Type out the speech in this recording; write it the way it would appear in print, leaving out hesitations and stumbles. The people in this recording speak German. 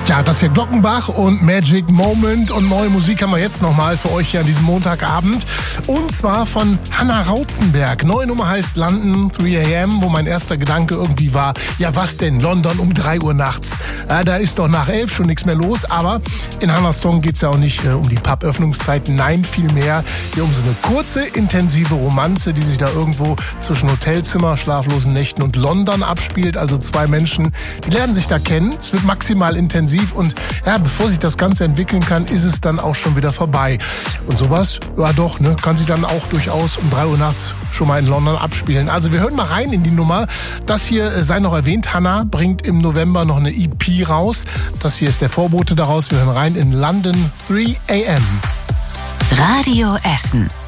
Ja, das hier Glockenbach und Magic Moment und neue Musik haben wir jetzt nochmal für euch hier an diesem Montagabend. Und zwar von Hannah Rautzenberg. Neue Nummer heißt London 3 AM, wo mein erster Gedanke irgendwie war, ja was denn, London um 3 Uhr nachts? Ja, da ist doch nach 11 schon nichts mehr los, aber in Hannahs Song geht es ja auch nicht um die Pub-Öffnungszeiten, nein, vielmehr hier um so eine kurze, intensive Romanze, die sich da irgendwo zwischen Hotelzimmer, schlaflosen Nächten und London abspielt. Also zwei Menschen, die lernen sich da kennen. Es wird maximal intensiv und ja, bevor sich das Ganze entwickeln kann, ist es dann auch schon wieder vorbei. Und sowas, ja doch, ne, kann sich dann auch durchaus um 3 Uhr nachts schon mal in London abspielen. Also wir hören mal rein in die Nummer. Das hier sei noch erwähnt, Hannah bringt im November noch eine EP raus. Das hier ist der Vorbote daraus. Wir hören rein in London 3 AM. Radio Essen.